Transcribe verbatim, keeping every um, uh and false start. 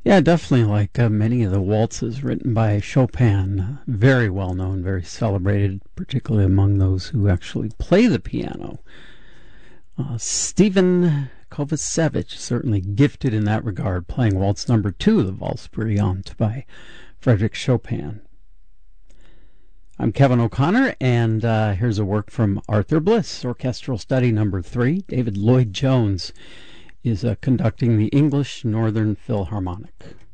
Yeah, definitely like uh, many of the waltzes written by Chopin. Very well known, very celebrated, particularly among those who actually play the piano. Uh, Stephen Kovacevic, certainly gifted in that regard, playing waltz number two, the Valse Brillante by Frédéric Chopin. I'm Kevin O'Connor, and uh, here's a work from Arthur Bliss, Orchestral Study number three. David Lloyd Jones is uh, conducting the English Northern Philharmonic.